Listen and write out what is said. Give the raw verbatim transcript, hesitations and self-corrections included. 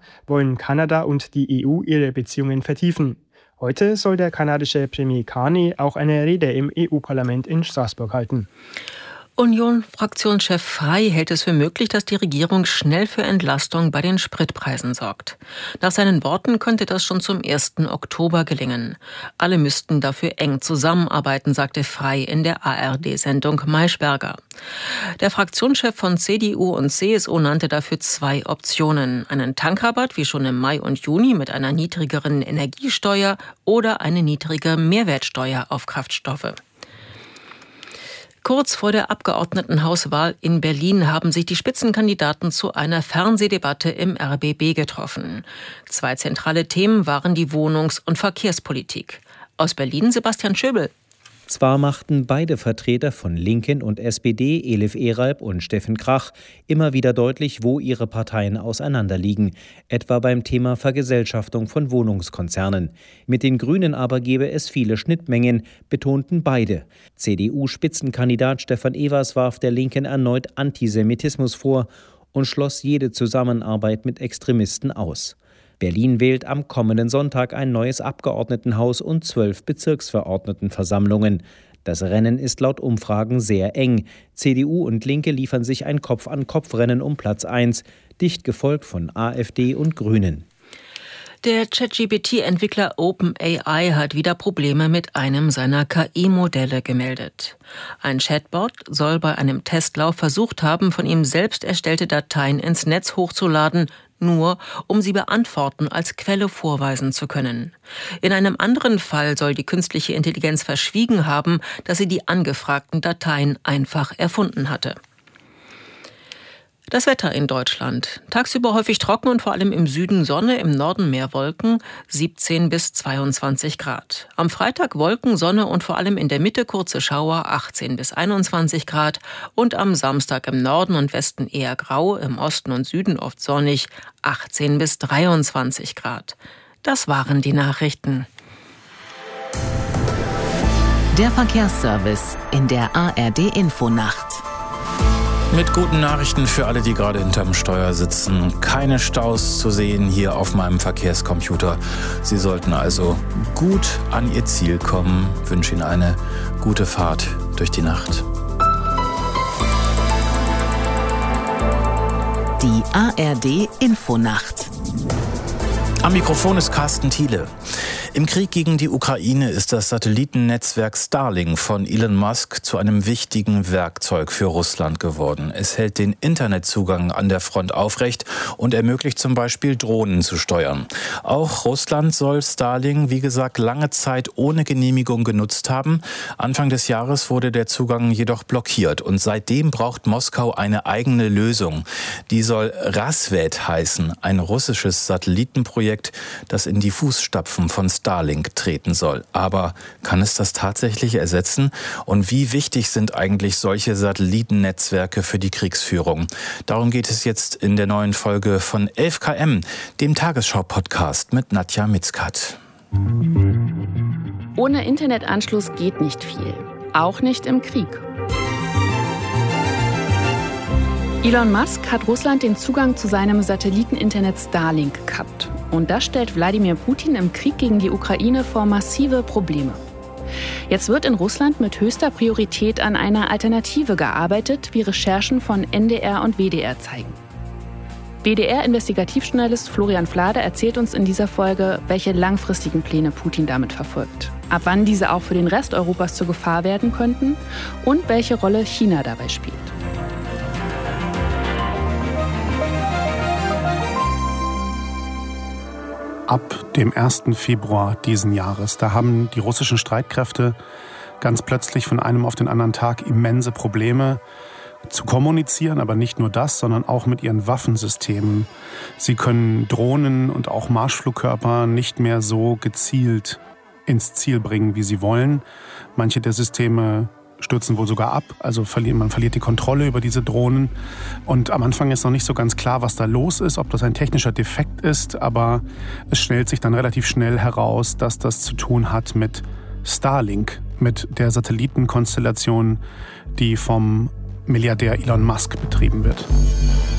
wollen Kanada und die E U ihre Beziehungen vertiefen. Heute soll der kanadische Premier Carney auch eine Rede im E U-Parlament in Straßburg halten. Union-Fraktionschef Frey hält es für möglich, dass die Regierung schnell für Entlastung bei den Spritpreisen sorgt. Nach seinen Worten könnte das schon zum ersten Oktober gelingen. Alle müssten dafür eng zusammenarbeiten, sagte Frey in der A R D-Sendung Maischberger. Der Fraktionschef von C D U und C S U nannte dafür zwei Optionen. Einen Tankrabatt wie schon im Mai und Juni mit einer niedrigeren Energiesteuer oder eine niedrige Mehrwertsteuer auf Kraftstoffe. Kurz vor der Abgeordnetenhauswahl in Berlin haben sich die Spitzenkandidaten zu einer Fernsehdebatte im R B B getroffen. Zwei zentrale Themen waren die Wohnungs- und Verkehrspolitik. Aus Berlin Sebastian Schöbel. Zwar machten beide Vertreter von Linken und S P D, Elif Eralp und Steffen Krach, immer wieder deutlich, wo ihre Parteien auseinanderliegen, etwa beim Thema Vergesellschaftung von Wohnungskonzernen. Mit den Grünen aber gebe es viele Schnittmengen, betonten beide. C D U-Spitzenkandidat Stefan Evers warf der Linken erneut Antisemitismus vor und schloss jede Zusammenarbeit mit Extremisten aus. Berlin wählt am kommenden Sonntag ein neues Abgeordnetenhaus und zwölf Bezirksverordnetenversammlungen. Das Rennen ist laut Umfragen sehr eng. C D U und Linke liefern sich ein Kopf-an-Kopf-Rennen um Platz eins, dicht gefolgt von A f D und Grünen. Der ChatGPT T-Entwickler OpenAI hat wieder Probleme mit einem seiner K I-Modelle gemeldet. Ein Chatbot soll bei einem Testlauf versucht haben, von ihm selbst erstellte Dateien ins Netz hochzuladen, nur um sie beantworten als Quelle vorweisen zu können. In einem anderen Fall soll die künstliche Intelligenz verschwiegen haben, dass sie die angefragten Dateien einfach erfunden hatte. Das Wetter in Deutschland. Tagsüber häufig trocken und vor allem im Süden Sonne, im Norden mehr Wolken, siebzehn bis zweiundzwanzig Grad. Am Freitag Wolken, Sonne und vor allem in der Mitte kurze Schauer, achtzehn bis einundzwanzig Grad. Und am Samstag im Norden und Westen eher grau, im Osten und Süden oft sonnig, achtzehn bis dreiundzwanzig Grad. Das waren die Nachrichten. Der Verkehrsservice in der A R D-Infonacht. Mit guten Nachrichten für alle, die gerade hinterm Steuer sitzen. Keine Staus zu sehen hier auf meinem Verkehrscomputer. Sie sollten also gut an Ihr Ziel kommen. Ich wünsche Ihnen eine gute Fahrt durch die Nacht. Die A R D-Infonacht. Am Mikrofon ist Carsten Thiele. Im Krieg gegen die Ukraine ist das Satellitennetzwerk Starlink von Elon Musk zu einem wichtigen Werkzeug für Russland geworden. Es hält den Internetzugang an der Front aufrecht und ermöglicht zum Beispiel Drohnen zu steuern. Auch Russland soll Starlink, wie gesagt, lange Zeit ohne Genehmigung genutzt haben. Anfang des Jahres wurde der Zugang jedoch blockiert und seitdem braucht Moskau eine eigene Lösung. Die soll Rasvet heißen, ein russisches Satellitenprojekt, das in die Fußstapfen von Starlink treten soll. Aber kann es das tatsächlich ersetzen? Und wie wichtig sind eigentlich solche Satellitennetzwerke für die Kriegsführung? Darum geht es jetzt in der neuen Folge von elf K M, dem Tagesschau-Podcast mit Nadja Mitzkat. Ohne Internetanschluss geht nicht viel. Auch nicht im Krieg. Elon Musk hat Russland den Zugang zu seinem Satelliteninternet Starlink gekappt. Und das stellt Wladimir Putin im Krieg gegen die Ukraine vor massive Probleme. Jetzt wird in Russland mit höchster Priorität an einer Alternative gearbeitet, wie Recherchen von N D R und W D R zeigen. W D R-Investigativjournalist Florian Flade erzählt uns in dieser Folge, welche langfristigen Pläne Putin damit verfolgt, ab wann diese auch für den Rest Europas zur Gefahr werden könnten und welche Rolle China dabei spielt. Ab dem ersten Februar diesen Jahres, da haben die russischen Streitkräfte ganz plötzlich von einem auf den anderen Tag immense Probleme zu kommunizieren, aber nicht nur das, sondern auch mit ihren Waffensystemen. Sie können Drohnen und auch Marschflugkörper nicht mehr so gezielt ins Ziel bringen, wie sie wollen. Manche der Systeme stürzen wohl sogar ab, also verliert, man verliert die Kontrolle über diese Drohnen. Und am Anfang ist noch nicht so ganz klar, was da los ist, ob das ein technischer Defekt ist, aber es stellt sich dann relativ schnell heraus, dass das zu tun hat mit Starlink, mit der Satellitenkonstellation, die vom Milliardär Elon Musk betrieben wird.